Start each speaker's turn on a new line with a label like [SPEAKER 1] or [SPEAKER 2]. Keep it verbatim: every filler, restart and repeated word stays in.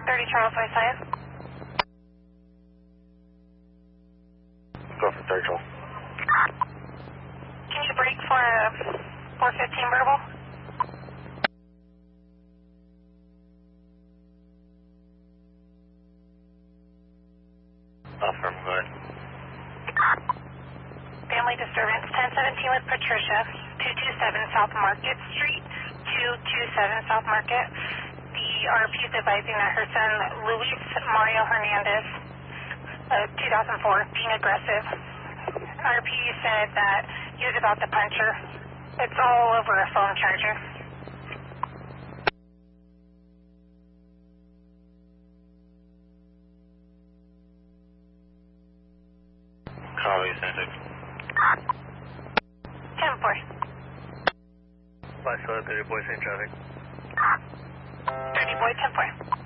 [SPEAKER 1] thirty Charles West Side.
[SPEAKER 2] Go for third Charles.
[SPEAKER 1] Can you break for a four fifteen verbal?
[SPEAKER 2] Affirm, go ahead.
[SPEAKER 1] Family disturbance, ten seventeen with Patricia, two two seven South Market Street, two two seven South Market. The R P is advising that her son, Luis Mario Hernandez, uh, two thousand four, being aggressive. R P said that he was about to punch her. It's all over a phone charger.
[SPEAKER 2] Copy, six.
[SPEAKER 1] ten four.
[SPEAKER 2] Five, seven, thirty boy, same traffic.
[SPEAKER 1] thirty boy, ten four.